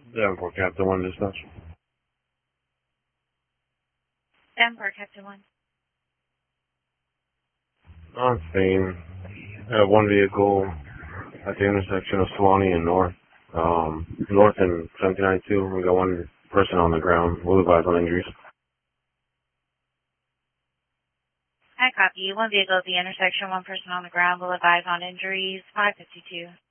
Davenport, Captain 1, dispatch. Davenport, Captain 1. On scene. One vehicle at the intersection of Swanee and North. North and 1792. We got one person on the ground. We'll advise on injuries. I copy. One vehicle at the intersection, one person on the ground. Will advise on injuries. 552.